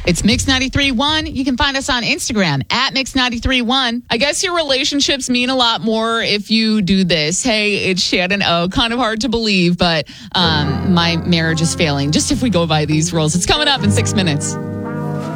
It's Mix93.1. You can find us on Instagram at Mix93.1. I guess your relationships mean a lot more if you do this. Hey, it's Shannon O. Kind of hard to believe, but my marriage is failing. Just if we go by these rules. It's coming up in 6 minutes.